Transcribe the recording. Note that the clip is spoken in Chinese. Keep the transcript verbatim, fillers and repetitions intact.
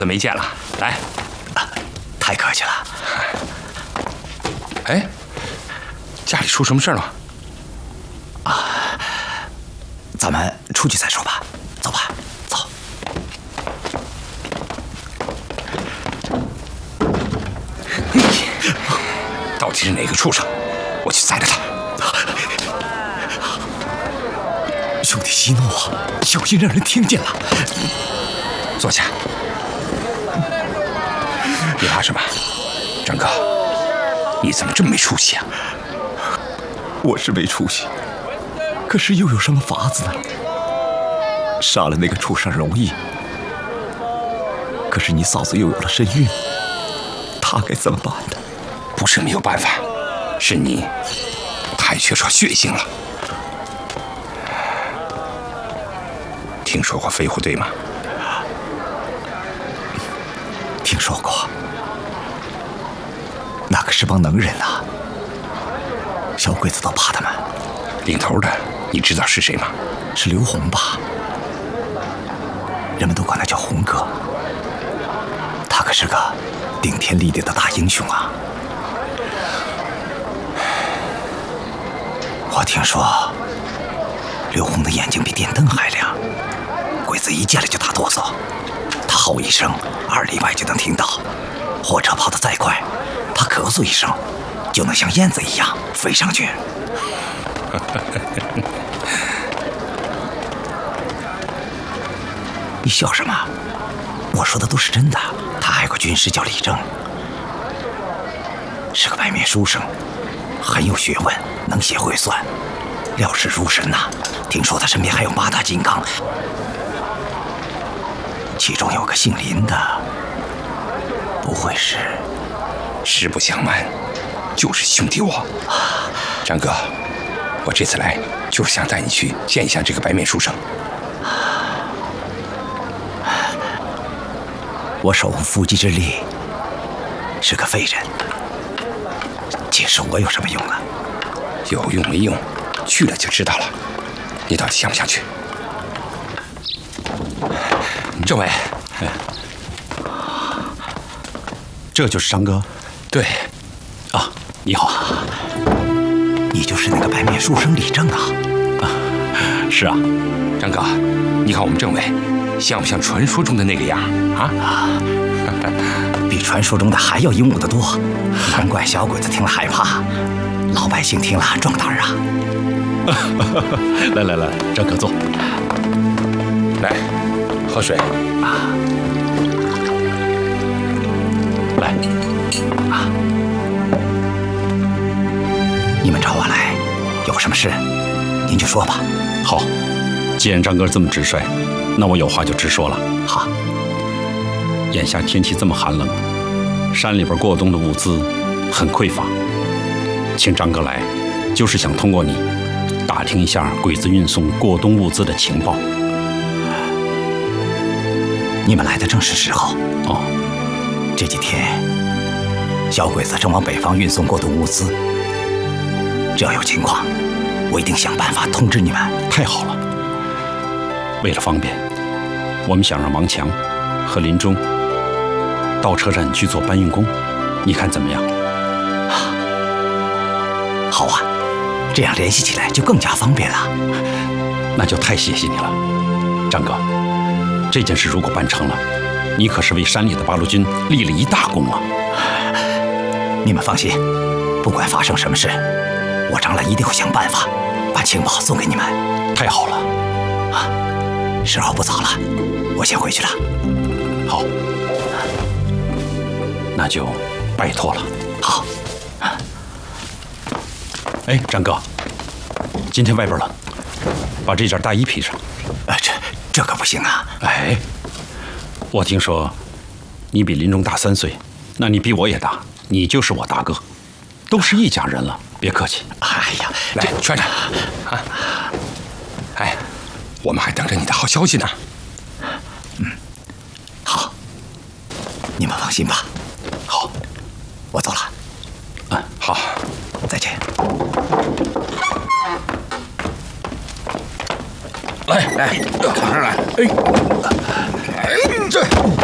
没见了，来， 啊，太客气了。 哎，家里出什么事了？ 啊，咱们出去再说吧。走吧，走。 到底是哪个畜生？我去宰了他！ 兄弟息怒啊，小心让人听见了。 坐下。你怕什么？张哥，你怎么这么没出息啊？ 我是没出息，可是又有什么法子呢？杀了那个畜生容易，可是你嫂子又有了身孕，她该怎么办呢？ 不是没有办法，是你太缺少血性了。听说过飞虎队吗？ 听说过，那可是帮能人呐，小鬼子都怕他们。 领头的你知道是谁吗？ 是刘洪吧？人们都管他叫洪哥。他可是个顶天立地的大英雄啊！我听说刘洪的眼睛比电灯还亮，鬼子一见了就打哆嗦，他吼一声，二里外就能听到。火车跑得再快，他咳嗽一声，就能像燕子一样飞上去。你笑什么？我说的都是真的。他还有个军师叫李正，是个白面书生，很有学问，能写会算，料事如神呐、啊。听说他身边还有八大金刚，其中有个姓林的，不会是？ 实不相瞒，就是兄弟我。张哥，我这次来就是想带你去见一下这个白面书生。 我手无缚鸡之力，是个废人，解释我有什么用啊？ 有用没用，去了就知道了。你到底想不想去？政委， 这就是张哥。 对， 啊，你好， 你就是那个白面书生李正啊？ 啊，是啊。 张哥，你看我们政委像不像传说中的那个样啊？ 比传说中的还要英武得多，难怪小鬼子听了害怕，老百姓听了壮胆啊！ 来来来，张哥坐。 来，喝水啊！ 来啊！你们找我来，有什么事，您就说吧。 好，既然张哥这么直率，那我有话就直说了。 好。 眼下天气这么寒冷，山里边过冬的物资很匮乏，请张哥来，就是想通过你打听一下鬼子运送过冬物资的情报。 你们来的正是时候。 哦， 这几天小鬼子正往北方运送过冬物资，只要有情况，我一定想办法通知你们。 太好了。为了方便，我们想让王强和林中到车站去做搬运工，你看怎么样？ 好啊，这样联系起来就更加方便了。 那就太谢谢你了，张哥。这件事如果办成了，你可是为山里的八路军立了一大功啊！ 你们放心，不管发生什么事，我张兰一定会想办法把情报送给你们。 太好了！ 啊，时候不早了，我先回去了。 好。那就拜托了。 好。 哎，张哥，今天外边冷，把这件大衣披上。 呃，这这可不行啊！ 哎，我听说你比林中大三岁，那你比我也大，你就是我大哥，都是一家人了，别客气。 哎呀， 来穿上啊！哎，我们还等着你的好消息呢。 嗯，好，你们放心吧。 好， 我走了。 嗯， 好， 再见。 来来，扛上来。哎，哎，这。